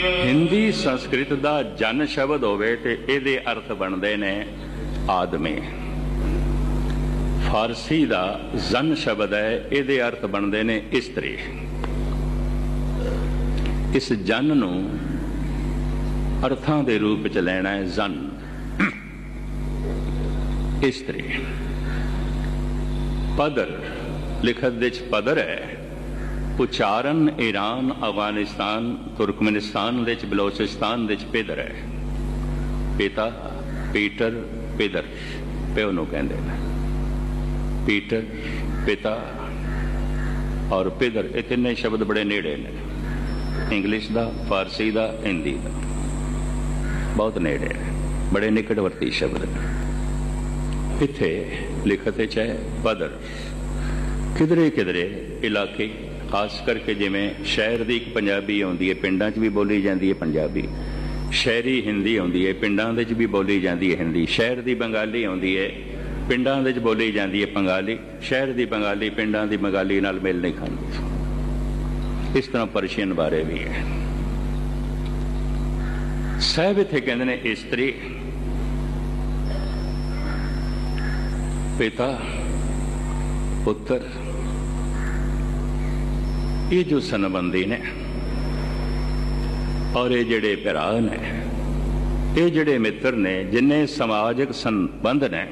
हिंदी संस्कृत का जन शब्द होवे ते इहदे अर्थ बनते ने आदमी। फारसी का जन शब्द है, इहदे अर्थ बनते ने इस्त्री। इस जन नूं अर्थां दे रूप च लेना है जन, इस्त्री। पदर लिखत दे च पदर है, उच्चारण ईरान, अफगानिस्तान, तुर्कमेनिस्तान दे च बलोचिस्तान दे च पेदर है। पिता पीटर पेदर प्यो नूं कहंदे ने। पीटर पिता और पेदर, ये तिन्ने शब्द बड़े नेड़े ने। इंग्लिश का, फारसी का, हिंदी का बहुत नेड़े है, बड़े निकटवर्ती शब्द ने। इत्थे लिखत है पदर। किधरे किधरे इलाके खास करके जिमें शहर की एक पंजाबी आती है, पिंडां च भी बोली जाती है पंजाबी। शहरी हिंदी आती है, पिंडां दे च भी बोली जाती है हिंदी। शहर की बंगाली आती है, पिंडां दे च बोली जाती है बंगाली। शहर की बंगाली पिंडां की बंगाली नाल मेल नहीं खाती। इस तरह पर्शियन बारे भी है। साहब इत्थे कहंदे ने इस्त्री, पिता, पुत्र। ये जो संबंधी ने और ये जड़े भरा ने, ये जड़े मित्र ने, जिन्हें समाजिक संबंध ने,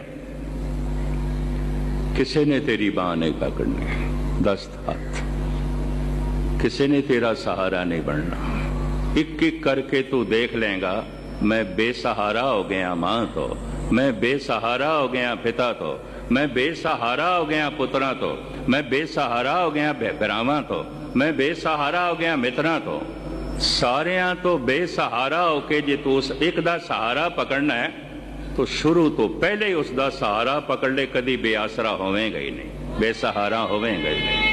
किसी ने तेरी बांह नहीं पकड़नी, दस्त हाथ। किसी ने तेरा सहारा नहीं बनना। एक एक करके तू देख लेगा, मैं बेसहारा हो गया मां तो, मैं बेसहारा हो गया पिता तो, मैं बेसहारा हो गया पुत्रा तो, मैं बेसहारा हो गया भरावां तो, मैं बेसहारा हो गया मित्रां तो। सारियां तो बेसहारा होके जे तू उस एक दा सहारा पकड़ना है तो शुरू तो पहले ही उसका सहारा पकड़ ले। कदी बेआसरा होवेगा ही नहीं, बेसहारा होवेगा ही नहीं।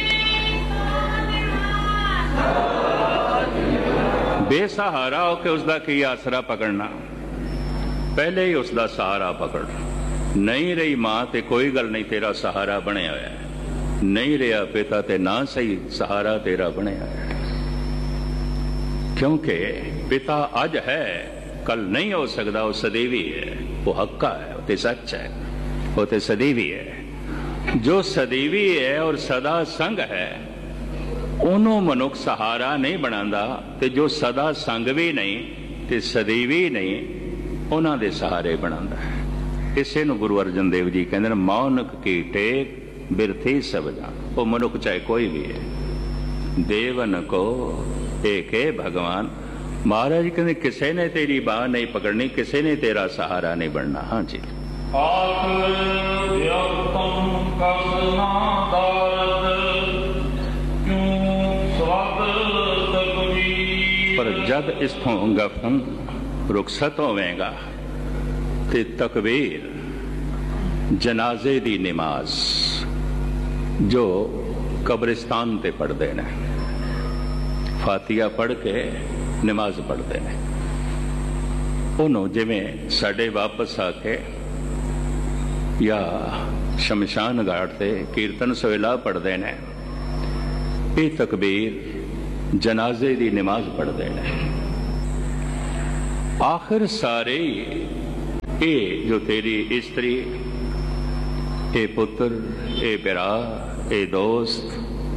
बेसहारा होके उसका की आसरा पकड़ना, पहले ही उसका सहारा पकड़। नहीं रही मां ते कोई गल नहीं, तेरा सहारा बनया होया है। नहीं रहा पिता ते ना सही, सहारा तेरा बनया है। क्योंकि पिता अज है, कल नहीं हो सकता। वो सदैवी है, वो हक्का है, वो ते सच है, वो ते सदैवी है। जो सदैवी है और सदा संग है, उन्होंने मनुख सहारा नहीं बनाता। ते जो सदा संग भी नहीं ते सदैवी नहीं, उन्होंने दे सहारे बनाता है। इसे नूं गुरु अर्जन देव जी कहते हैं, मौनक की टेक बिरथी सब जान। वो मनुख चाहे कोई भी है, देवन को एक है भगवान। महाराज कहते किसी ने तेरी बाह नहीं पकड़नी, किसी ने तेरा सहारा नहीं बनना। हाँ जी। पर जब इस्थों गफन रुखसत होवेगा ते तकबीर जनाजे दी नमाज जो कब्रिस्तान ते पढ़ते ने, फातिहा पढ़ के नमाज पढ़ते हैं। उन्होंने जिमें साढ़े वापस आके या शमशान घाट से कीर्तन सोहला पढ़ते हैं, ये तकबीर जनाजे की नमाज पढ़ते हैं। आखिर सारे ये जो तेरी इस्त्री, ए पुत्र, ए बिरा, ए दोस्त,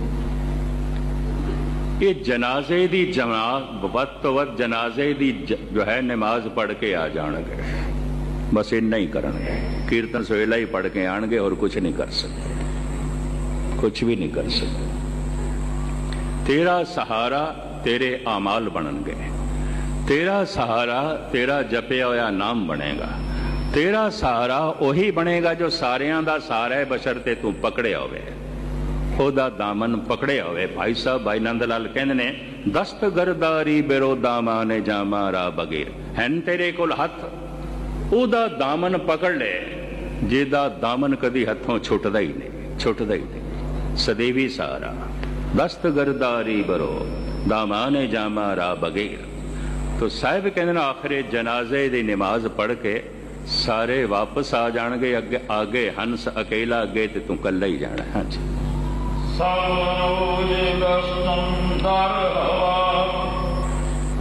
ये जनाजे दी जमात वत तो वत जनाजे दी जो है नमाज पढ़ के आ जाएंगे। बस इन्ना ही करेंगे, कीर्तन सोहला ही पढ़ के आएंगे और कुछ नहीं कर सकते, कुछ भी नहीं कर सकते। तेरा सहारा तेरे आमाल बननगे, तेरा सहारा तेरा जपया होया नाम बनेगा, तेरा सहारा वही बनेगा जो सारियां दा सहारा है, बशर्ते तू पकड़े होवे, ओदा दामन पकड़े होवे। भाई साहब भाई नंद लाल कहंदे ने, दस्त गरदारी बेरो दामा ने जामा रा बगैर, हैन तेरे कोल हथ, ओदा दामन पकड़ ले, जेदा दामन कदी हथों छुटदा ही नहीं, छुटदा ही नहीं, सदैवी सहारा। दस्त गरदारी बरो दामा ने जामा रा बगैर। तो साहिब कहंदे ने आखिर जनाजे दी नमाज पढ़ के सारे वापस आ जाएंगे। अगे आगे हंस अकेला, अगे ते तू कल्ला ही जाना। हाँ जी।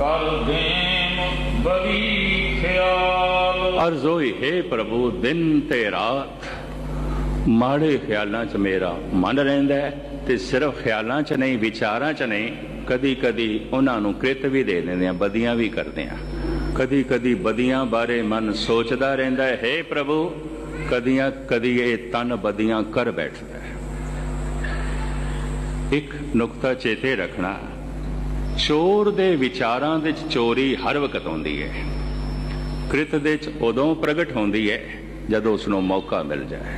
कर देम बड़ी ख्याल। अर्ज होई हे प्रभु दिन ते रात माड़े ख्यालों च मेरा मन रहिंदा है ते सिर्फ ख्यालों च नहीं विचारां च नहीं, कदी कदी उन्होंने कृत भी दे देंदे आ, बदियां भी करते हैं। कदी कदी बदियां बारे मन सोचता रहिंदा है हे प्रभु, कदियां कदी ये तन बदियां कर बैठदा है। एक नुकता चेते रखना, चोर दे विचारां दे चोरी हर वक्त होंदी है, कृत दे उदों प्रगट होंदी है जदों उसनूं मौका मिल जाए।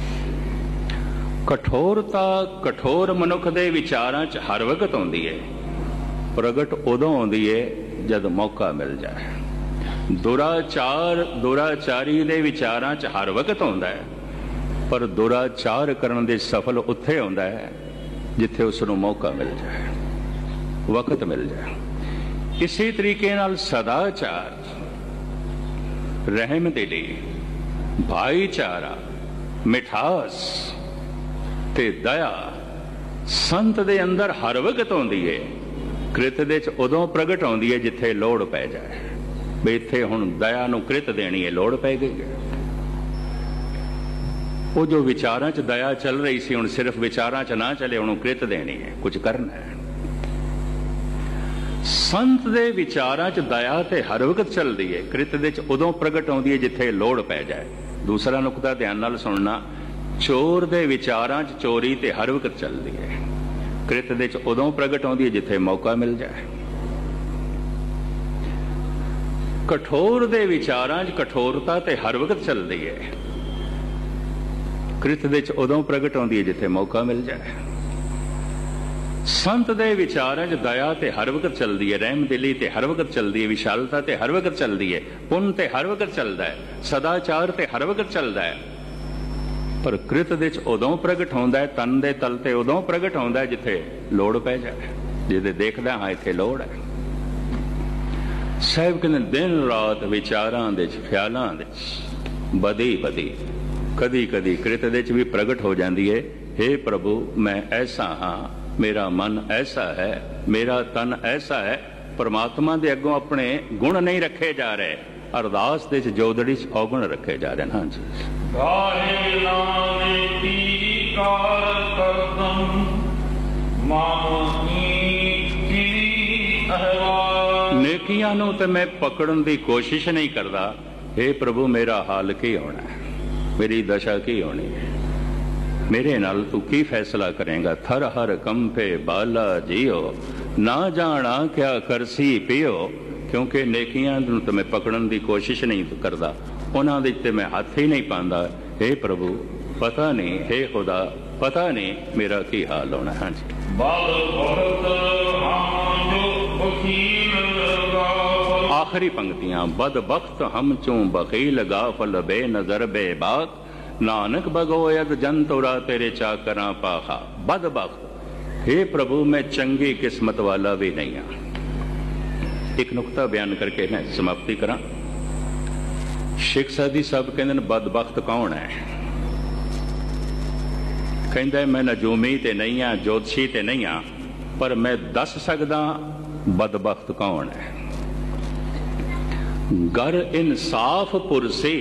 कठोरता कठोर मनुख दे विचारां च हर वक्त होंदी है, प्रगट उदों होंदी है जद मौका मिल जाए। दुराचार दुराचारी दे विचारां च हर वक्त होंदा है, पर दुराचार करन दे सफल उत्थे होंदा है जिथे उसनूं मौका मिल जाए, वक्त मिल जाए। इसी तरीके नाल सदाचार, रहमदिली, भाईचारा, मिठास ते दया संत दे अंदर हर वक्त होंदी है, कृत दे च उदों प्रगट होंदी है जिथे लोड़ पै जाए। भी इत्थे हुण दया नूं कृत देनी है, लोड़ पै गई है। वो जो विचारां च दया चल रही सी, हुण सिर्फ विचारां च ना चले, हुण कृत देनी है, कुछ करना है। संत दे विचारां च दया ते हर वक्त चलदी है, कृत दे च उदों प्रगट होंदी है जिथे लोड़ पै जाए। दूसरा नुकता ध्यान नाल सुनना, चोर दे विचारां च चोरी ते हर वक्त चलदी है, कृत दे च उदों प्रगट होंदी है जिथे मौका मिल जाए। कठोर दे विचारां च कठोरता ते हर वक्त चलदी है, कृत दे च उदों प्रगट होंदी है जिथे मौका मिल जाए। संत दे विचारां च दया ते हर वक्त चलदी है, रहमदिली ते हर वक्त चलदी है, विशालता ते हर वक्त चलदी है, पुण्य ते हर वक्त चलदा है, सदाचार ते हर वक्त चलदा है। पर कृत दे च उदों प्रगट होंदा है, तन दे तल ते उदों प्रगट होंदा है जिथे लोड़ पै जाए, जिहदे देखदा हाँ इत्थे लोड़ है। साहिब कहंदे दिन रात विचारां दे च ख्यालां दे च बदी बदी कदी कदी कृत दे च भी प्रगट हो जाती है। हे प्रभु मैं ऐसा हाँ, मेरा मन ऐसा है, मेरा तन ऐसा है। परमात्मा दे अगों अपने गुण नहीं रखे जा रहे, अरदास दे च जोदड़ी च अवगुण रखे जा रहे हैं। हाँ जी, नेकियां नूं ते मैं पकड़न दी कोशिश नहीं करता। हे प्रभु मेरा हाल की होना है, मेरी दशा की होनी है, मेरे नाल तू की फैसला करेगा। थर हर कंपे बाला जियो, ना जाना क्या करसी पियो। क्योंकि नेकियां तो मैं पकड़न की कोशिश नहीं करता, उन्हां दे ते मैं हाथ ही नहीं पांदा। हे प्रभु पता नहीं, हे खुदा पता नहीं मेरा की हाल होना। हाँ जी, आखिरी पंक्तियां, बदबख्त हम चूं बकील गाफल बेनजर बेबाक, नानक भगोयद जंतुरा तेरे चाकरा पाखा। बदबख्त, हे प्रभु मैं चंगी किस्मत वाला भी नहीं हाँ। एक नुकता बयान करके मैं समाप्ति करा। शेख सादी साहब कहते हैं बदबख्त कौन है? कहता मैं नजूमी ते नहीं हाँ, ज्योतिषी ते नहीं हाँ, पर मैं दस सकदा बदबख्त कौन है। गर इंसाफ पुरसे